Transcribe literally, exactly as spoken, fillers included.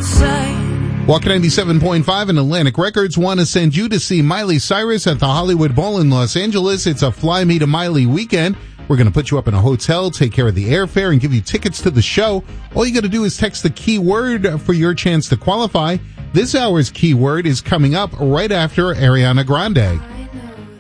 outside. Walker ninety-seven point five and Atlantic Records want to send you to see Miley Cyrus at the Hollywood Bowl in Los Angeles. It's a Fly Me to Miley weekend. We're going to put you up in a hotel, take care of the airfare, and give you tickets to the show. All you got to do is text the keyword for your chance to qualify. This hour's keyword is coming up right after Ariana Grande.